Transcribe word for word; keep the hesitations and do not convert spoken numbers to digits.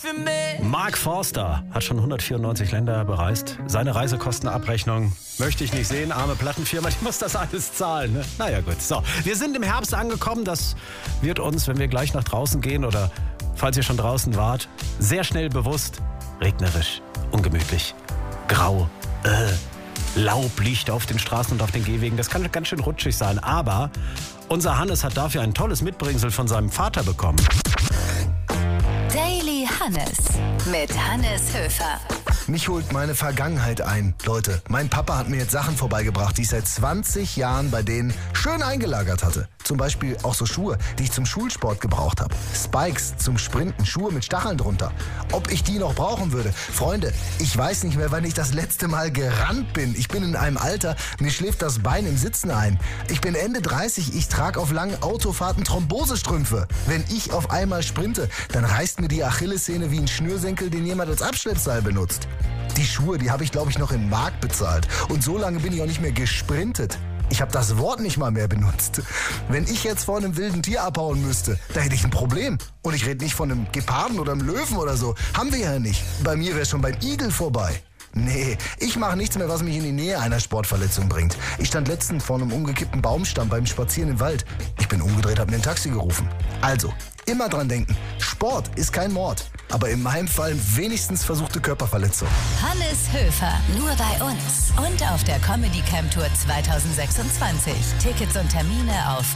Mark Forster hat schon hundertvierundneunzig Länder bereist. Seine Reisekostenabrechnung möchte ich nicht sehen. Arme Plattenfirma, die muss das alles zahlen. Ne? Naja gut, so. Wir sind im Herbst angekommen. Das wird uns, wenn wir gleich nach draußen gehen oder falls ihr schon draußen wart, sehr schnell bewusst. Regnerisch, ungemütlich, grau, äh, Laub liegt auf den Straßen und auf den Gehwegen. Das kann ganz schön rutschig sein. Aber unser Hannes hat dafür ein tolles Mitbringsel von seinem Vater bekommen. Daily Hannes mit Hannes Höfer. Mich holt meine Vergangenheit ein. Leute, mein Papa hat mir jetzt Sachen vorbeigebracht, die ich seit zwanzig Jahren bei denen schön eingelagert hatte. Zum Beispiel auch so Schuhe, die ich zum Schulsport gebraucht habe. Spikes zum Sprinten, Schuhe mit Stacheln drunter. Ob ich die noch brauchen würde? Freunde, ich weiß nicht mehr, wann ich das letzte Mal gerannt bin. Ich bin in einem Alter, mir schläft das Bein im Sitzen ein. Ich bin Ende dreißig, ich trage auf langen Autofahrten Thrombosestrümpfe. Wenn ich auf einmal sprinte, dann reißt mir die Achillessehne wie ein Schnürsenkel, den jemand als Abschleppseil benutzt. Die Schuhe, die habe ich, glaube ich, noch im Markt bezahlt. Und so lange bin ich auch nicht mehr gesprintet. Ich habe das Wort nicht mal mehr benutzt. Wenn ich jetzt vor einem wilden Tier abhauen müsste, da hätte ich ein Problem. Und ich rede nicht von einem Geparden oder einem Löwen oder so. Haben wir ja nicht. Bei mir wäre es schon beim Igel vorbei. Nee, ich mache nichts mehr, was mich in die Nähe einer Sportverletzung bringt. Ich stand letztens vor einem umgekippten Baumstamm beim Spazieren im Wald. Ich bin umgedreht, habe mir ein Taxi gerufen. Also, immer dran denken, Sport ist kein Mord. Aber in meinem Fall wenigstens versuchte Körperverletzung. Hannes Höfer, nur bei uns. Und auf der Comedy Camp Tour zwanzig sechsundzwanzig. Tickets und Termine auf